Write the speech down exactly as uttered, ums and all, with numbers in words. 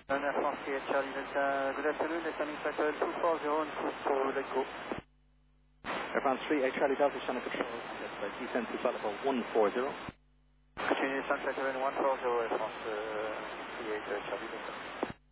Air France eight Charlie Delta, good afternoon, descending cycle two four zero and cruise to let go. Air France three eight Charlie Delta, Channel Control, descend to level one four zero. Continue descent cycle one four zero Air France uh, three eight Charlie Delta.